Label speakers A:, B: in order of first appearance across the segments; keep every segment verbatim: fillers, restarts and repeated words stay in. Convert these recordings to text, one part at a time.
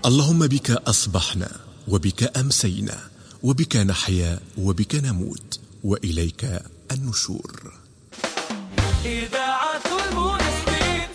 A: اللهم بك أصبحنا وبك أمسينا وبك نحيا وبك نموت وإليك النشور.
B: إذاعة المنستير.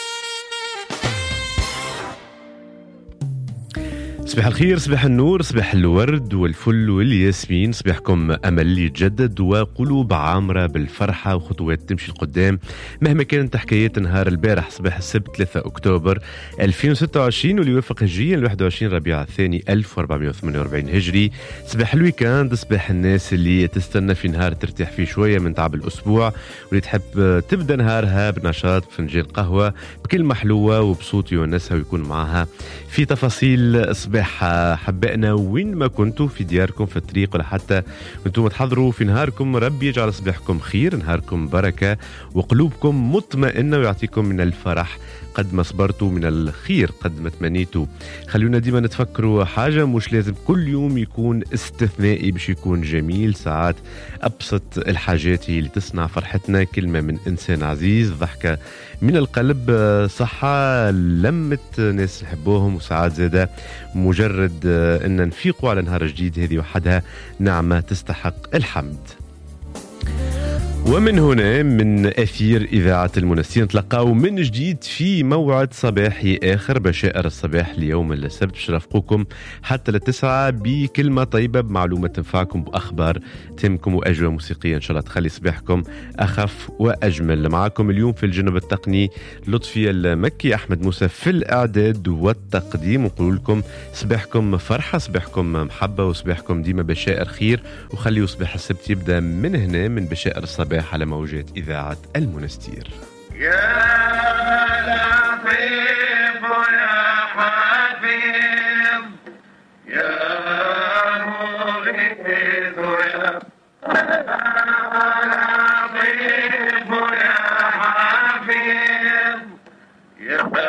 C: صباح الخير، صباح النور، صباح الورد والفل والياسمين، صباحكم أمل يتجدد وقلوب عامرة بالفرحة وخطوات تمشي القدام مهما كانت حكايات نهار البارح. صباح السبت ثلاثة أكتوبر ألفين وستة وعشرين واللي يوافق هجريا واحد وعشرين ربيع الثاني ألف وأربعمائة وثمانية وأربعين هجري. صباح الويكاند، صباح الناس اللي تستنى في نهار ترتاح فيه شوية من تعب الأسبوع واللي تحب تبدأ نهارها بنشاط بفنجان قهوة بكلمة حلوة وبصوت يونسها ويكون معها في تفاصيل صباح حبائنا وين ما كنتوا في دياركم في الطريق ولا حتى وانتم تحضروا في نهاركم. ربي يجعل صباحكم خير، نهاركم بركة وقلوبكم مطمئنة ويعطيكم من الفرح قد ما صبرتوا، من الخير قد ما تمنيتوا. خلونا ديما نتفكروا حاجة، مش لازم كل يوم يكون استثنائي باش يكون جميل. ساعات أبسط الحاجات هي اللي تصنع فرحتنا، كلمة من إنسان عزيز، ضحكة من القلب، صحة، لمت ناس نحبوهم، وساعات زادة مجرد أن نفيقوا على نهار جديد، هذه وحدها نعمة تستحق الحمد. ومن هنا من أثير إذاعة المنستير نتلقاو من جديد في موعد صباحي آخر، بشائر الصباح ليوم السبت، شرفقكم حتى للتسعة بكلمة طيبة، بمعلومة تنفعكم، بأخبار تهمكم، وأجواء موسيقية إن شاء الله تخلي صباحكم أخف وأجمل. معكم اليوم في الجانب التقني لطفي المكي، أحمد موسى في الإعداد والتقديم، ونقول لكم صباحكم فرحة، صباحكم محبة، وصباحكم ديما بشائر خير، وخليوا صباح السبت يبدأ من هنا من بشائر الصباح على موجات إذاعة المنستير.
D: يا لطيف يا حفيظ